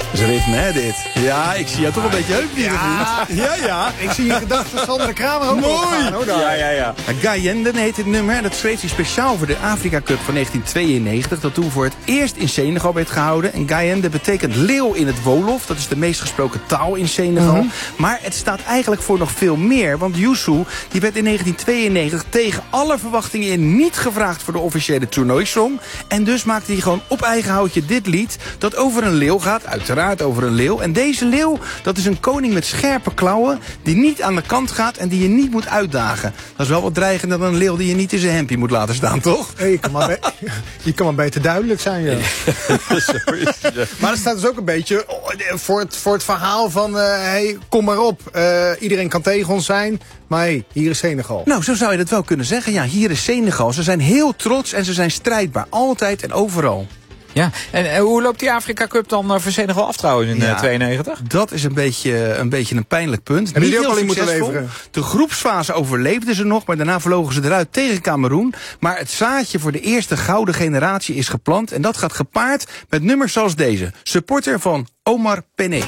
Dat is ritme, hè, dit? Ja, ik zie jou toch een beetje heupnieren. Ja. Ik zie je gedachten Sander Kramer ook opgaan, hoor. Ja. Guyenden heet dit nummer. En dat schreef hij speciaal voor de Afrika Cup van 1992. Dat toen voor het eerst in Senegal werd gehouden. En Guyenden betekent leeuw in het Wolof. Dat is de meest gesproken taal in Senegal. Maar het staat eigenlijk voor nog veel meer. Want Youssou, die werd in 1992 tegen alle verwachtingen in niet gevraagd voor de officiële toernooisong. En dus maakte hij gewoon op eigen houtje dit lied. Dat over een leeuw gaat. Uiteraard over een leeuw. En deze leeuw, dat is een koning met scherpe klauwen. Die niet aan de kant gaat en die je niet moet uitdagen. Dat is wel wat dreigender dan een leeuw die je niet in zijn hempje moet laten staan, toch? Hey, je kan maar beter duidelijk zijn, ja. Maar er staat dus ook een beetje voor het verhaal van... hey, kom maar op, iedereen kan tegen ons zijn... maar hey, hier is Senegal. Nou, zo zou je dat wel kunnen zeggen. Ja, hier is Senegal. Ze zijn heel trots en ze zijn strijdbaar. Altijd en overal. Ja, en hoe loopt die Afrika Cup dan voor Senegal af trouwens in 92? Dat is een beetje een pijnlijk punt. Hebben Niet die ook heel al in moeten succesvol. leveren? De groepsfase overleefden ze nog, maar daarna vlogen ze eruit tegen Kameroen. Maar het zaadje voor de eerste gouden generatie is geplant. En dat gaat gepaard met nummers zoals deze. Supporter van Omar Pené.